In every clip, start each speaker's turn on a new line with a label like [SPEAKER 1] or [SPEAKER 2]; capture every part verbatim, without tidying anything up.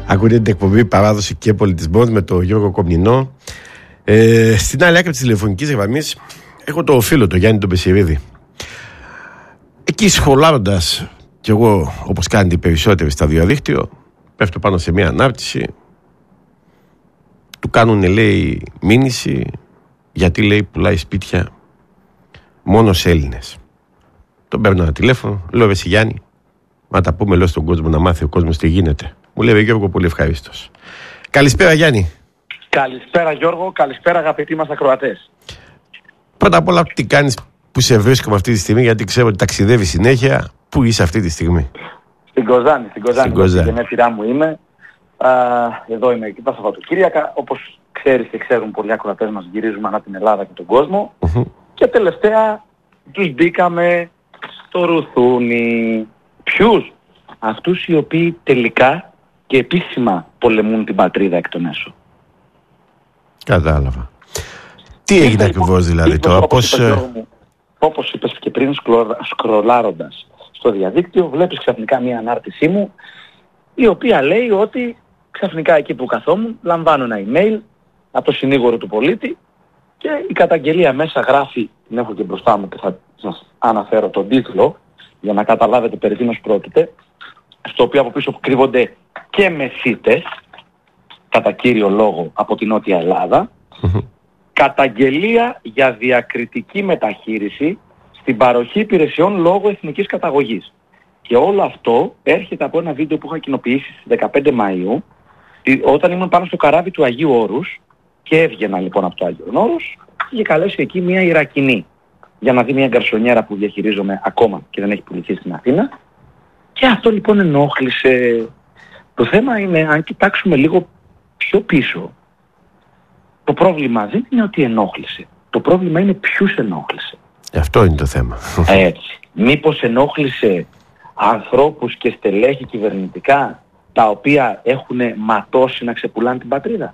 [SPEAKER 1] Ακούτε την εκπομπή Παράδοση και Πολιτισμός με τον Γιώργο Κομνηνό. Ε, στην άλλη άκρη της τηλεφωνικής γραμμής έχω το φίλο, τον Γιάννη τον Πεσιρίδη. Εκεί σχολάροντας κι εγώ, όπως κάνετε οι περισσότεροι στα διαδίκτυο, πέφτω πάνω σε μια ανάρτηση. Του κάνουν, λέει, μήνυση γιατί, λέει, πουλάει σπίτια μόνο σε Έλληνες. Τον παίρνω ένα τηλέφωνο, λέω, ρε εσύ Γιάννη, μα τα πούμε, λέω, στον κόσμο να μάθει ο κόσμος τι γίνεται. Μου λέει, Γιώργο, πολύ ευχαρίστως. Καλησπέρα, Γιάννη.
[SPEAKER 2] Καλησπέρα, Γιώργο. Καλησπέρα, αγαπητοί μας ακροατές.
[SPEAKER 1] Πρώτα απ' όλα, τι κάνεις, που σε βρίσκομαι αυτή τη στιγμή, γιατί ξέρω ότι ταξιδεύεις συνέχεια. Πού είσαι αυτή τη στιγμή?
[SPEAKER 2] Στην Κοζάνη, στην Κοζάνη.
[SPEAKER 1] Στην Κοζάνη.
[SPEAKER 2] Στην γενέθλιά μου είμαι. Α, εδώ είμαι εκεί τα Σαββατοκύριακα. Όπως ξέρεις και ξέρουν πολλοί ακροατές μας, γυρίζουμε ανά την Ελλάδα και τον κόσμο.
[SPEAKER 1] Mm-hmm.
[SPEAKER 2] Και τελευταία τους μπήκαμε στο ρουθούνι. Ποιους? Αυτούς οι οποίοι τελικά και επίσημα πολεμούν την πατρίδα εκ των έσω.
[SPEAKER 1] Κατάλαβα. Τι έγινε ακριβώς δηλαδή τώρα?
[SPEAKER 2] Όπως, πώς... είπες, μου, όπως είπες και πριν, σκρολάροντας στο διαδίκτυο, βλέπεις ξαφνικά μια ανάρτησή μου, η οποία λέει ότι ξαφνικά εκεί που καθόμουν λαμβάνω ένα email από το συνήγορο του πολίτη και η καταγγελία μέσα γράφει, την έχω και μπροστά μου και θα σας αναφέρω τον τίτλο για να καταλάβετε περί τίνος πρόκειται, στο οποίο από πίσω κρύβονται και μεσίτες, κατά κύριο λόγο από την Νότια Ελλάδα,
[SPEAKER 1] mm-hmm.
[SPEAKER 2] καταγγελία για διακριτική μεταχείριση στην παροχή υπηρεσιών λόγω εθνικής καταγωγής. Και όλο αυτό έρχεται από ένα βίντεο που είχα κοινοποιήσει στις δεκαπέντε Μαΐου, όταν ήμουν πάνω στο καράβι του Αγίου Όρους και έβγαινα λοιπόν από το Άγιο Όρους και είχε καλέσει εκεί μια Ιρακινή για να δει μια γκαρσονιέρα που διαχειρίζομαι ακόμα και δεν έχει πουληθεί στην Αθήνα. Και αυτό λοιπόν ενόχλησε. Το θέμα είναι, αν κοιτάξουμε λίγο πιο πίσω, το πρόβλημα δεν είναι ότι ενόχλησε. Το πρόβλημα είναι ποιους ενόχλησε.
[SPEAKER 1] Αυτό είναι το θέμα.
[SPEAKER 2] Έτσι. Μήπως ενόχλησε ανθρώπους και στελέχη κυβερνητικά τα οποία έχουν ματώσει να ξεπουλάνε την πατρίδα?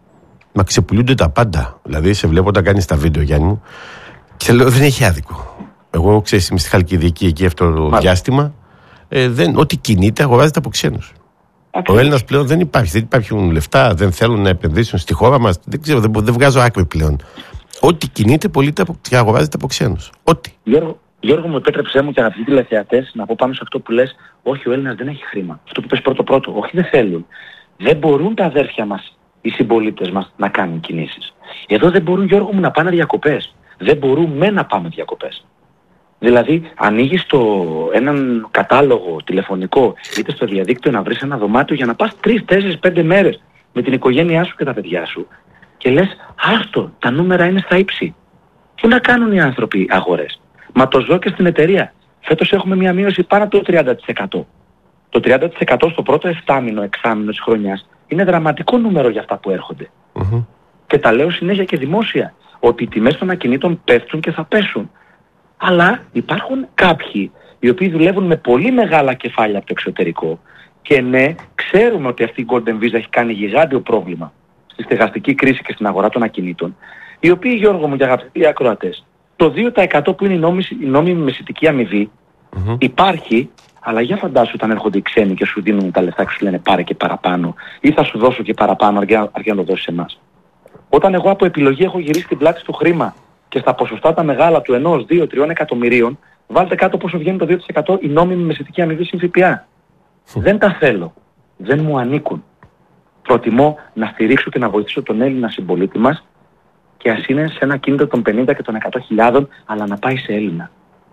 [SPEAKER 1] Μα ξεπουλούνται τα πάντα. Δηλαδή σε βλέπω όταν κάνεις τα βίντεο, Γιάννη μου, και λέω δεν έχει άδικο. Εγώ, ξέρεις, είμαι στη Χαλκιδική εκεί αυτό το Μάλιστα. διάστημα. Ε, δεν, ό,τι κινείται αγοράζεται από ξένους. Ο Έλληνας πλέον δεν υπάρχει. Δεν υπάρχουν λεφτά, δεν θέλουν να επενδύσουν στη χώρα μας. Δεν ξέρω, δεν, δεν βγάζω άκρη πλέον. Ό,τι κινείται πωλείται και αγοράζεται από ξένους. Ό,τι.
[SPEAKER 2] Γιώργο, Γιώργο μου, επέτρεψέ μου και αγαπητοί τηλεθεατές να πω πάνω σε αυτό που λες, όχι, ο Έλληνας δεν έχει χρήμα. Αυτό που πες πρώτο-πρώτο, όχι, δεν θέλουν. Δεν μπορούν τα αδέρφια μας, οι συμπολίτες μας, να κάνουν κινήσεις. Εδώ δεν μπορούν, Γιώργο μου, να πάνε διακοπές. Δεν μπορούμε να πάμε διακοπές. Δηλαδή, ανοίγεις το, έναν κατάλογο τηλεφωνικό, είτε στο διαδίκτυο να βρεις ένα δωμάτιο για να πας τρεις, τέσσερις, πέντε μέρες με την οικογένειά σου και τα παιδιά σου και λες, άστο, τα νούμερα είναι στα ύψη. Πού να κάνουν οι άνθρωποι αγορές? Μα το ζω και στην εταιρεία. Φέτος έχουμε μια μείωση πάνω από το τριάντα τοις εκατό. Το τριάντα τοις εκατό στο πρώτο εφτάμηνο, εξάμηνο της χρονιάς είναι δραματικό νούμερο για αυτά που έρχονται.
[SPEAKER 1] Mm-hmm.
[SPEAKER 2] Και τα λέω συνέχεια και δημόσια, ότι οι τιμές των ακινήτων πέφτουν και θα πέσουν. Αλλά υπάρχουν κάποιοι οι οποίοι δουλεύουν με πολύ μεγάλα κεφάλια από το εξωτερικό και ναι, ξέρουμε ότι αυτή η Golden Visa έχει κάνει γιγάντιο πρόβλημα στη στεγαστική κρίση και στην αγορά των ακινήτων, οι οποίοι, Γιώργο μου και αγαπητοί ακροατές, το δύο τοις εκατό που είναι η νόμιμη, η νόμιμη μεσητική αμοιβή mm-hmm. υπάρχει, αλλά για φαντάσου όταν έρχονται οι ξένοι και σου δίνουν τα λεφτά και σου λένε πάρε και παραπάνω ή θα σου δώσω και παραπάνω αρκεί, αρκεί να το δώσεις σε εμάς. Όταν εγώ από επιλογή έχω γυρίσει την πλάτη στο χρήμα και στα ποσοστά τα μεγάλα του ενός, δύο, τριών εκατομμυρίων, βάλτε κάτω πόσο βγαίνει το δύο τοις εκατό η νόμιμη μεσητική αμοιβή συν ΦΠΑ. Δεν τα θέλω. Δεν μου ανήκουν. Προτιμώ να στηρίξω και να βοηθήσω τον Έλληνα συμπολίτη μας και ας είναι σε ένα κίνητρο των πενήντα και των εκατό χιλιάδων, αλλά να πάει σε Έλληνα.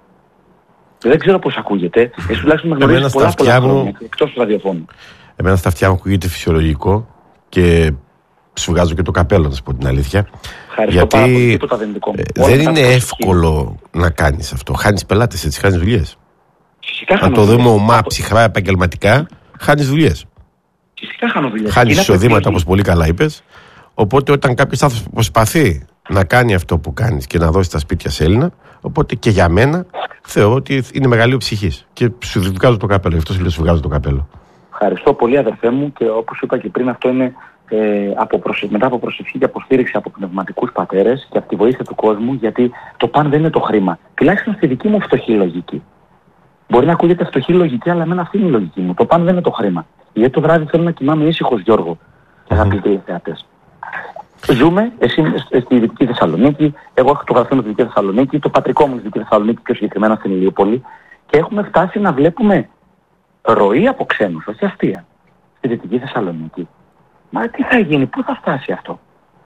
[SPEAKER 2] Δεν ξέρω πώς ακούγεται. Εσύ τουλάχιστον με γνωρίζεις πολλά πολλά χρόνια, εκτός του ραδιοφώνου.
[SPEAKER 1] Εμένα στα αυτιά μου ακούγεται φυσιολογικό και σου βγάζω και το καπέλο, να σου πω την αλήθεια.
[SPEAKER 2] Ευχαριστώ πάρα πολύ, τίποτα δεν είναι δικό μου.
[SPEAKER 1] Ε, δεν είναι εύκολο να κάνεις αυτό. Χάνεις πελάτες, έτσι, χάνεις δουλειές.
[SPEAKER 2] Φυσικά
[SPEAKER 1] αν το δούμε ομά, ψυχρά, επαγγελματικά, χάνεις δουλειές.
[SPEAKER 2] Φυσικά χάνω δουλειές.
[SPEAKER 1] Χάνεις εισοδήματα, όπως πολύ καλά είπες. Οπότε όταν κάποιος άνθρωπος προσπαθεί να κάνει αυτό που κάνεις και να δώσει τα σπίτια σε Έλληνα, οπότε και για μένα θεωρώ ότι είναι μεγαλείο ψυχής. Και σου βγάζω το καπέλο, γι' αυτό σου λέω σου βγάζω το καπέλο.
[SPEAKER 2] Ευχαριστώ πολύ, αδερφέ μου, και όπως είπα και πριν, αυτό είναι ε, από προσε... μετά από προσευχή και αποστήριξη από πνευματικούς πατέρες και από τη βοήθεια του κόσμου, γιατί το παν δεν είναι το χρήμα. Τουλάχιστον στη δική μου φτωχή λογική. Μπορεί να ακούγεται φτωχή λογική, αλλά εμένα αυτή είναι η λογική μου. Το παν δεν είναι το χρήμα. Γιατί το βράδυ θέλω να κοιμάμαι ήσυχος, Γιώργο, και αγαπητοί τηλεθεατές. Ζούμε, εσύ στη Δυτική Θεσσαλονίκη, εγώ έχω το γραφείο μου στη Δυτική Θεσσαλονίκη, το πατρικό μου στη Δυτική Θεσσαλονίκη, πιο συγκεκριμένα στην Ηλιούπολη, και έχουμε φτάσει να βλέπουμε ροή από ξένους, όχι αστεία, στη Δυτική Θεσσαλονίκη. Μα τι θα γίνει, πού θα φτάσει αυτό?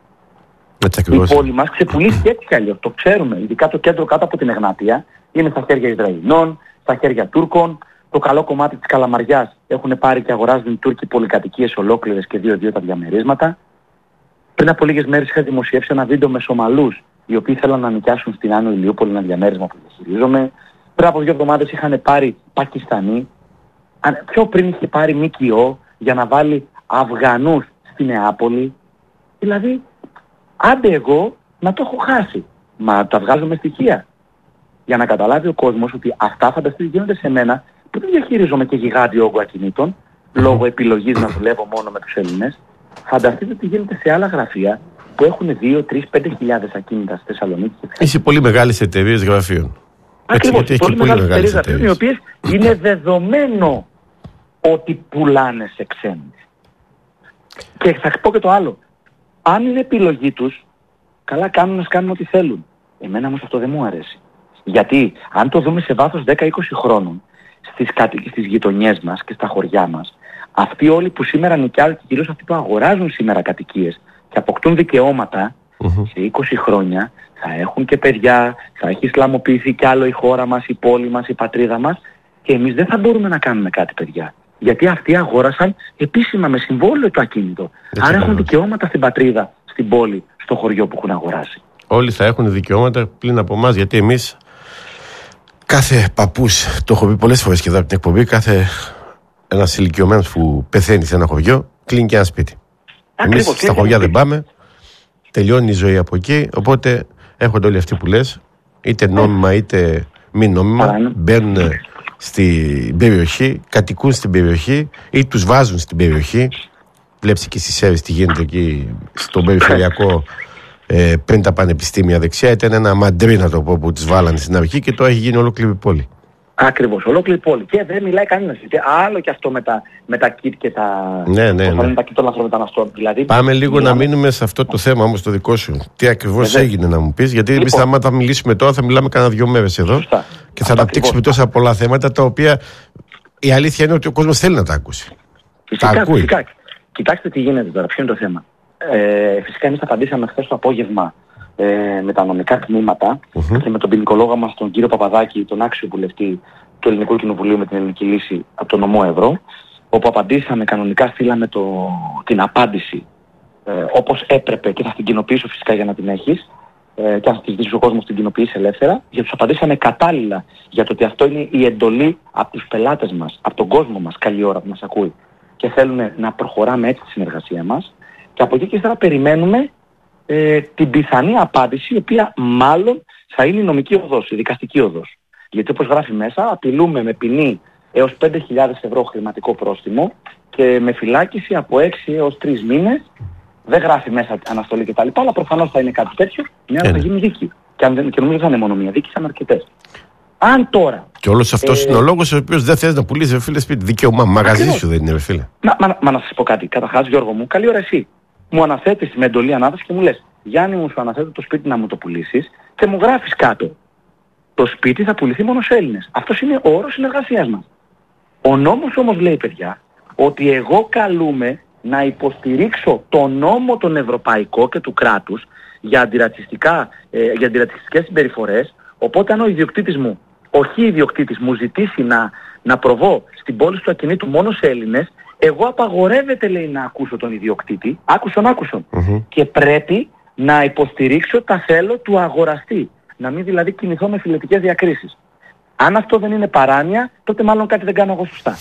[SPEAKER 2] Η πόλη μας ξεπουλήθηκε έτσι κι αλλιώς, το ξέρουμε. Ειδικά το κέντρο κάτω από την Εγνάτια είναι στα χέρια Ισραηλινών, στα χέρια Τούρκων. Το καλό κομμάτι της Καλαμαριάς έχουν πάρει και αγοράζουν οι Τούρκοι πολυκατοικίες ολόκληρες και δύο-δύο τα διαμερίσματα. Πριν από λίγες μέρες είχα δημοσιεύσει ένα βίντεο με Σομαλούς, οι οποίοι θέλαν να νοικιάσουν στην Άνω Ηλιούπολη ένα διαμέρισμα που διαχειρίζομαι. Πριν από δύο εβδομάδες είχαν πάρει Πακιστανοί. Πιο πριν είχε πάρει ΜΚΟ για να βάλει Αφγανούς στη Νεάπολη. Δηλαδή, άντε εγώ να το έχω χάσει. Μα τα βγάζω με στοιχεία. Για να καταλάβει ο κόσμος ότι αυτά φανταστείτε γίνονται σε μένα που δεν διαχειρίζομαι και γιγάντιο όγκο ακινήτων, λόγω επιλογής να δουλεύω μόνο με τους Έλληνες. Φανταστείτε τι γίνεται σε άλλα γραφεία που έχουν δύο, τρεις, πέντε χιλιάδες ακίνητα στη Θεσσαλονίκη.
[SPEAKER 1] Είσαι πολύ μεγάλες εταιρείες γραφείων.
[SPEAKER 2] Ακριβώς, πολύ, πολύ μεγάλες εταιρείες γραφείων, οι οποίες είναι δεδομένο ότι πουλάνε σε ξένους. Και θα πω και το άλλο. Αν είναι επιλογή τους, καλά κάνουν να κάνουν ό,τι θέλουν. Εμένα όμως αυτό δεν μου αρέσει. Γιατί αν το δούμε σε βάθος δέκα με είκοσι χρόνων, στις, κατη... στις γειτονιές μας και στα χωριά μας, αυτοί όλοι που σήμερα νοικιάζουν και κυρίως αυτοί που αγοράζουν σήμερα κατοικίες και αποκτούν δικαιώματα, mm-hmm. σε είκοσι χρόνια θα έχουν και παιδιά, θα έχει ισλαμοποιηθεί κι άλλο η χώρα μας, η πόλη μας, η πατρίδα μας, και εμείς δεν θα μπορούμε να κάνουμε κάτι, παιδιά. Γιατί αυτοί αγόρασαν επίσημα με συμβόλαιο το ακίνητο. Έτσι. Άρα έχουν δικαιώματα στην πατρίδα, στην πόλη, στο χωριό που έχουν αγοράσει.
[SPEAKER 1] Όλοι θα έχουν δικαιώματα πλην από εμάς, γιατί εμείς, κάθε παππούς, το έχω πει πολλές φορές και εδώ από την εκπομπή, κάθε ένας ηλικιωμένος που πεθαίνει σε ένα χωριό, κλείνει και ένα σπίτι. Ακριβώς, εμείς στα χωριά δεν πάμε, τελειώνει η ζωή από εκεί, οπότε έρχονται όλοι αυτοί που λες, είτε νόμιμα είτε μη νόμιμα, μπαίνουν στην περιοχή, κατοικούν στην περιοχή ή τους βάζουν στην περιοχή. Βλέπεις και στις Σέρρες τι γίνεται εκεί στον περιφερειακό ε, πριν τα πανεπιστήμια δεξιά. Ήταν ένα μαντρί, να το πω, που τις βάλανε στην αρχή και τώρα έχει γίνει ολόκληρη πόλη.
[SPEAKER 2] Ακριβώς, ολόκληρη πόλη. Και δεν μιλάει κανένας. Άλλο και αυτό με τα, με τα kit και τα...
[SPEAKER 1] Ναι, ναι, ναι.
[SPEAKER 2] τα kit των λαθρομεταναστών. Δηλαδή,
[SPEAKER 1] πάμε λίγο μιλάμε... να μείνουμε σε αυτό το θέμα όμως το δικό σου. Τι ακριβώς ε, έγινε να μου πεις. Γιατί λοιπόν, εμείς θα, θα μιλήσουμε τώρα, θα μιλάμε κάνα δύο μέρες εδώ. Σωστά. Και θα αναπτύξουμε τόσα πολλά θέματα, τα οποία η αλήθεια είναι ότι ο κόσμος θέλει να τα ακούσει.
[SPEAKER 2] Φυσικά, τα ακούει. Φυσικά. Κοιτάξτε τι γίνεται τώρα, ποιο είναι το θέμα. Ε, φυσικά εμείς απαντήσαμε χθες το απόγευμα ε, με τα νομικά τμήματα mm-hmm. και με τον ποινικολόγο μας, τον κύριο Παπαδάκη, τον άξιο βουλευτή του Ελληνικού Κοινοβουλίου με την Ελληνική Λύση από το νομό Ευρώ, όπου απαντήσαμε κανονικά, στείλαμε το, την απάντηση ε, όπως έπρεπε και θα την κοινοποιήσω φυσικά για να την έχεις ε, και αν θα τη ζητήσει ο κόσμος την κοινοποιήσει ελεύθερα, γιατί τους απαντήσαμε κατάλληλα για το ότι αυτό είναι η εντολή από τους πελάτες μας, από τον κόσμο μας, καλή ώρα που μας ακούει, και θέλουν να προχωράμε έτσι τη συνεργασία μας, και από εκεί και ύστερα περιμένουμε ε, την πιθανή απάντηση, η οποία μάλλον θα είναι η νομική οδός, η δικαστική οδός. Γιατί όπως γράφει μέσα, απειλούμε με ποινή έως πέντε χιλιάδες ευρώ χρηματικό πρόστιμο και με φυλάκιση από έξι έως τρεις μήνες. Δεν γράφει μέσα αναστολή κτλ. Αλλά προφανώς θα είναι κάτι τέτοιο, μια ώρα θα γίνει δίκη. Και, αν, και νομίζω θα είναι μόνο μία δίκη, θα είναι αρκετές. Αν τώρα...
[SPEAKER 1] Και όλος αυτός ε, είναι ο λόγος ο οποίος δεν θες να πουλήσεις, ρε φίλε, σπίτι. Δικαίωμα, μαγαζί σου δεν είναι, ρε φίλε.
[SPEAKER 2] Μα, μα, μα να σας πω κάτι. Καταρχάς, Γιώργο μου, καλή ώρα εσύ. Μου αναθέτεις με εντολή ανάθεση και μου λες, Γιάννη, μου σου αναθέτω το σπίτι να μου το πουλήσεις, και μου γράφεις κάτω, το σπίτι θα πουληθεί μόνο σε Έλληνες. Αυτός είναι ο όρος συνεργασίας μας. Ο νόμος όμως λέει, παιδιά, ότι εγώ καλούμαι να υποστηρίξω το νόμο τον ευρωπαϊκό και του κράτους για, αντιρατσιστικά, ε, για αντιρατσιστικές συμπεριφορές. Οπότε αν ο ιδιοκτήτης μου, ο χι ιδιοκτήτης μου ζητήσει να, να προβώ στην πώληση του ακινήτου μόνο σε Έλληνες, εγώ απαγορεύεται, λέει, να ακούσω τον ιδιοκτήτη, άκουσον άκουσον, mm-hmm. και πρέπει να υποστηρίξω τα θέλω του αγοραστή. Να μην δηλαδή κινηθώ με φιλετικές διακρίσεις. Αν αυτό δεν είναι παράνοια, τότε μάλλον κάτι δεν κάνω εγώ σωστά.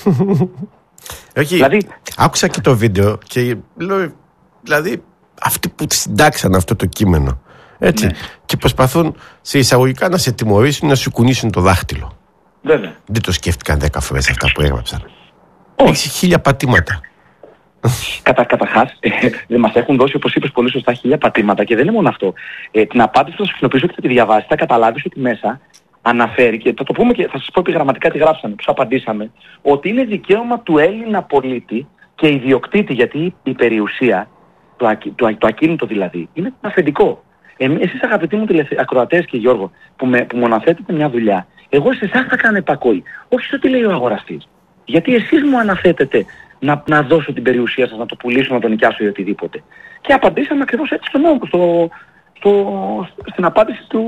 [SPEAKER 1] Όχι, δηλαδή, άκουσα και το βίντεο και λέω, δηλαδή αυτοί που συντάξαν αυτό το κείμενο, έτσι, ναι. και προσπαθούν σε εισαγωγικά να σε τιμωρήσουν, να σου κουνήσουν το δάχτυλο.
[SPEAKER 2] Βέβαια.
[SPEAKER 1] Δεν το σκέφτηκαν δέκα φορές αυτά που έγραψαν. Έχει χίλια πατήματα.
[SPEAKER 2] Κατα, καταρχάς, ε, δεν μας έχουν δώσει, όπως είπες πολύ σωστά, χίλια πατήματα, και δεν είναι μόνο αυτό. Ε, την απάντηση θα σου κοινοποιήσω και θα τη διαβάσεις, θα καταλάβεις ότι μέσα αναφέρει, και θα το πούμε και θα σας πω επιγραμματικά τι γράψαμε, τους απαντήσαμε, ότι είναι δικαίωμα του Έλληνα πολίτη και ιδιοκτήτη, γιατί η περιουσία, το, ακι, το, το ακίνητο δηλαδή, είναι το αφεντικό. Ε, εσείς αγαπητοί μου ακροατές και Γιώργο, που, με, που μου αναθέτετε μια δουλειά, εγώ σε εσάς θα κάνω υπακοή. Όχι στο τι λέει ο αγοραστής. Γιατί εσείς μου αναθέτετε να, να δώσω την περιουσία σας, να το πουλήσω, να το νοικιάσω ή οτιδήποτε. Και απαντήσαμε ακριβώς έτσι στον νόμο, στο, στο, στην απάντηση του,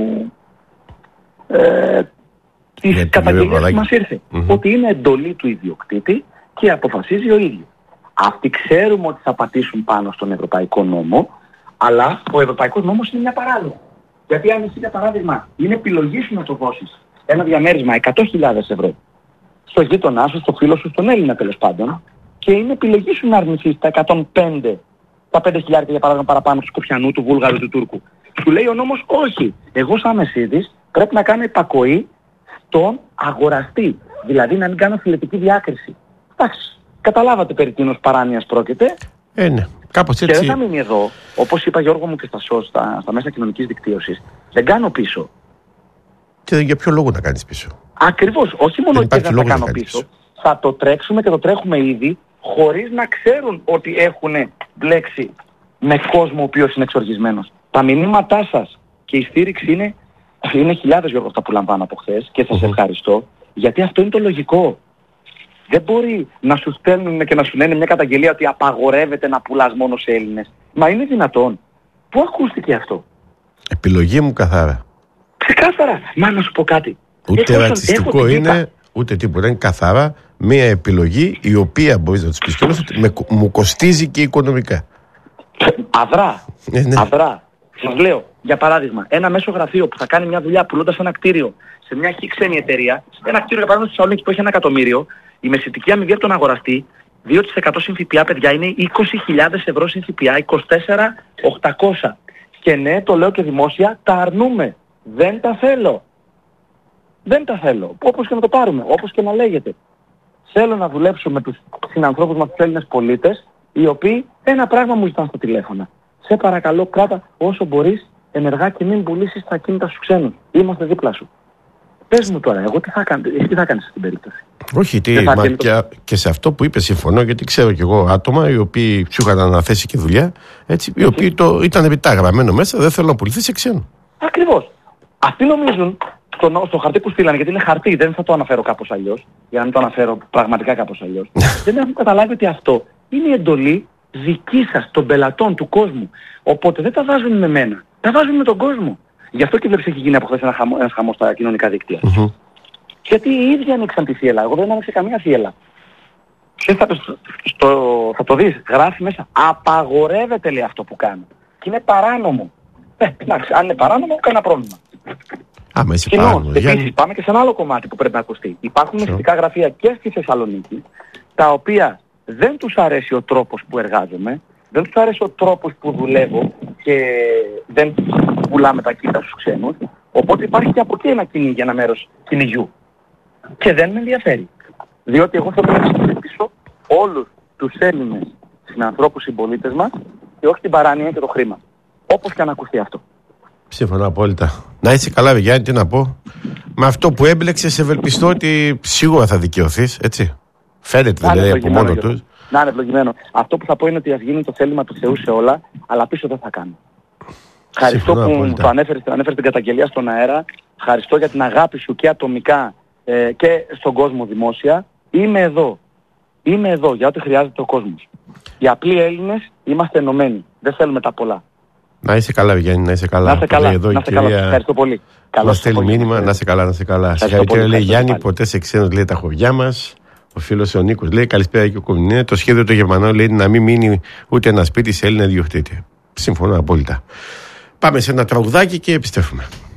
[SPEAKER 2] ε, της καταγγελίας που μας ήρθε. Mm-hmm. Ότι είναι εντολή του ιδιοκτήτη και αποφασίζει ο ίδιος. Αυτοί ξέρουμε ότι θα πατήσουν πάνω στον ευρωπαϊκό νόμο, αλλά ο ευρωπαϊκός νόμος είναι μια παράδοση. Γιατί αν εσύ για παράδειγμα είναι επιλογή σου να το δώσεις ένα διαμέρισμα εκατό χιλιάδες ευρώ στο γείτονά σου, στο φίλο σου, στον Έλληνα τέλος πάντων, και είναι επιλογή σου να αρνηθείς τα εκατόν πέντε, τα πέντε χιλιάδες για παράδειγμα παραπάνω του Σκοπιανού, του Βούλγαρου, του Τούρκου. Σου λέει ο νόμος όχι. Εγώ σαν μεσίδης πρέπει να κάνω υπακοή στον αγοραστή. Δηλαδή να μην κάνω φιλετική διάκριση. Εντάξει, καταλάβατε περί τίνος παράνοιας πρόκειται.
[SPEAKER 1] Ε, ναι. Κάπως έτσι.
[SPEAKER 2] Και δεν θα μείνει εδώ, όπως είπα Γιώργο μου και στα σως, στα, στα μέσα κοινωνικής δικτύωσης. Δεν κάνω πίσω.
[SPEAKER 1] Και για ποιο λόγο να κάνεις πίσω.
[SPEAKER 2] Ακριβώς. Όχι μόνο ότι δεν θα κάνω πίσω. πίσω. Θα το τρέξουμε και το τρέχουμε ήδη, χωρίς να ξέρουν ότι έχουν μπλέξει με κόσμο ο οποίος είναι εξοργισμένος. Τα μηνύματά σας και η στήριξη είναι, είναι χιλιάδες Γιώργο αυτά που λαμβάνω από χθες και σας mm-hmm. ευχαριστώ, γιατί αυτό είναι το λογικό. Δεν μπορεί να σου στέλνουν και να σου λένε μια καταγγελία ότι απαγορεύεται να πουλάς μόνο σε Έλληνες. Μα είναι δυνατόν. Πού ακούστηκε αυτό.
[SPEAKER 1] Επιλογή μου καθαρά.
[SPEAKER 2] Ξεκάθαρα. Μα να σου πω κάτι.
[SPEAKER 1] Ούτε ρατσιστικό είναι, ούτε τίποτα. Είναι καθαρά μια επιλογή η οποία μπορείς να τους πεις και όλους ότι με, μου κοστίζει και οικονομικά.
[SPEAKER 2] Αδρά.
[SPEAKER 1] Ε, ναι.
[SPEAKER 2] Αδρά. Σας λέω, για παράδειγμα, ένα μέσο γραφείο που θα κάνει μια δουλειά πουλώντας ένα κτίριο σε μια ξένη εταιρεία, ένα κτίριο για παράδειγμα στη Θεσσαλονίκη που έχει ένα εκατομμύριο, η μεσητική αμοιβή από τον αγοραστή, δύο τοις εκατό συν ΦΠΑ, παιδιά, είναι είκοσι χιλιάδες ευρώ συν ΦΠΑ, είκοσι τέσσερις χιλιάδες οκτακόσια. Και ναι, το λέω και δημόσια, τα αρνούμε. Δεν τα θέλω. Δεν τα θέλω. Όπως και να το πάρουμε, όπως και να λέγεται. Θέλω να δουλέψω με τους συνανθρώπους μας, τους Έλληνες πολίτες, οι οποίοι ένα πράγμα μου ζητάνε στο τηλέφωνο. Σε παρακαλώ, κράτα όσο μπορείς ενεργά και μην πουλήσεις τα ακίνητα στους ξένους. Είμαστε δίπλα σου. Πες μου τώρα, εγώ τι θα κάνω, εσύ τι θα κάνεις στην περίπτωση.
[SPEAKER 1] Όχι, τι, μα και, και σε αυτό που είπε συμφωνώ, γιατί ξέρω κι εγώ άτομα οι οποίοι σου είχαν αναθέσει και δουλειά, έτσι, οι οποίοι το, ήταν επιτά γραμμένο μέσα, δεν θέλω να πουληθεί σε ξένο.
[SPEAKER 2] Ακριβώς. Αυτοί νομίζουν, στο, στο χαρτί που στείλανε, γιατί είναι χαρτί, δεν θα το αναφέρω κάπως αλλιώς, για να μην το αναφέρω πραγματικά κάπως αλλιώς, δεν έχουν καταλάβει ότι αυτό είναι η εντολή δική σας, των πελατών, του κόσμου. Οπότε δεν τα βάζουν με μένα, τα βάζουν με τον κόσμο. Γι' αυτό και βλέπεις έχει γίνει από χθες ένα χαμό, ένας χαμός στα κοινωνικά δίκτυα. Mm-hmm. Γιατί οι ίδιοι άνοιξαν τη θύελα, εγώ δεν άνοιξα καμία θύελα. Και θα, στο, στο, θα το δεις, γράφει μέσα, απαγορεύεται λέει αυτό που κάνω. Και είναι παράνομο. Ε, εντάξει, αν είναι παράνομο, κανένα πρόβλημα.
[SPEAKER 1] Άμα είσαι παράνομο.
[SPEAKER 2] Επίσης, πάμε και σε ένα άλλο κομμάτι που πρέπει να ακουστεί. Υπάρχουν μυστικά γραφεία και στη Θεσσαλονίκη, τα οποία δεν τους αρέσει ο τρόπος που εργάζομαι, δεν τους αρέσει ο τρόπος που δουλεύω και δεν πουλάμε τα κοίτα στους ξένους, οπότε υπάρχει και από εκεί ένα κυνήγι, ένα μέρος κυνηγιού. Και δεν με ενδιαφέρει. Διότι εγώ θέλω να εξυπηρετήσω όλους τους Έλληνες συνανθρώπους συμπολίτες μας και όχι την παράνοια και το χρήμα. Όπως και αν ακουστεί αυτό.
[SPEAKER 1] Συμφωνώ απόλυτα. Να είσαι καλά, Γιάννη, τι να πω. Με αυτό που έμπλεξες, ευελπιστώ ότι σίγουρα θα δικαιωθείς, έτσι. Φαίνεται δηλαδή από μόνο του.
[SPEAKER 2] Να είναι ευλογημένο. Αυτό που θα πω είναι ότι ας γίνει το θέλημα του Θεού σε όλα, αλλά πίσω δεν θα κάνω. Ευχαριστώ που το ανέφερες, ανέφερες την καταγγελία στον αέρα. Ευχαριστώ για την αγάπη σου και ατομικά ε, και στον κόσμο δημόσια. Είμαι εδώ. Είμαι εδώ για ό,τι χρειάζεται ο κόσμος. Οι απλοί Έλληνες είμαστε ενωμένοι. Δεν θέλουμε τα πολλά.
[SPEAKER 1] Να είσαι καλά, Γιάννη, να είσαι καλά.
[SPEAKER 2] Να είσαι καλά. Εδώ, να είσαι καλά. Ευχαριστώ πολύ.
[SPEAKER 1] Μας στέλνει μήνυμα, να είσαι καλά, να είσαι καλά. Συγχαρητήρια, λέει Γιάννη, ποτέ σε ξένος λέει τα χωριά μας. Ο φίλος ο Νίκος λέει καλησπέρα και ο Κομινέ. Το σχέδιο των Γερμανών λέει να μην μείνει ούτε ένα σπίτι σε Έλληνα διοκτήτη. Συμφωνώ απόλυτα. Πάμε σε ένα τραγουδάκι και επιστρέφουμε.